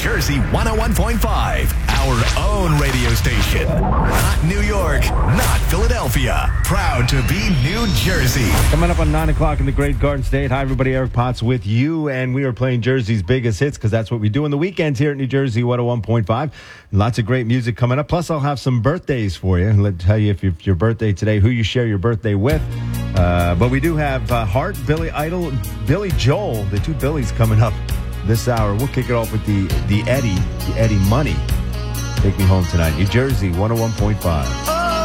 Jersey 101.5, our own radio station. Not New York, not Philadelphia. Proud to be New Jersey. Coming up on 9 o'clock in the Great Garden State. Hi, everybody. Eric Potts with you, and we are playing Jersey's biggest hits because that's what we do on the weekends here at New Jersey 101.5. Lots of great music coming up. Plus, I'll have some birthdays for you. Let's tell you if it's your birthday today, who you share your birthday with. But we do have Hart, Billy Idol, Billy Joel, the two Billies coming up this hour. We'll kick it off with the Eddie Money. Take Me Home Tonight. New Jersey 101.5.